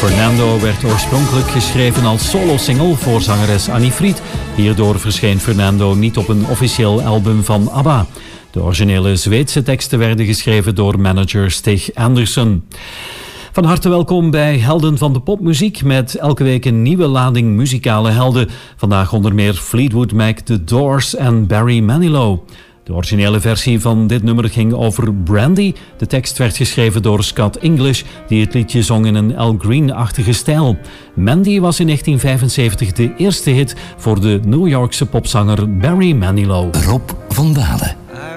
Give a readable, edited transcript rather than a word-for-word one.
Fernando werd oorspronkelijk geschreven als solo-single voor zangeres Annie Fried. Hierdoor verscheen Fernando niet op een officieel album van ABBA. De originele Zweedse teksten werden geschreven door manager Stig Andersson. Van harte welkom bij Helden van de Popmuziek met elke week een nieuwe lading muzikale helden. Vandaag onder meer Fleetwood Mac, The Doors en Barry Manilow. De originele versie van dit nummer ging over Brandy. De tekst werd geschreven door Scott English, die het liedje zong in een Al Green-achtige stijl. Mandy was in 1975 de eerste hit voor de New Yorkse popzanger Barry Manilow. Rob van Dalen. I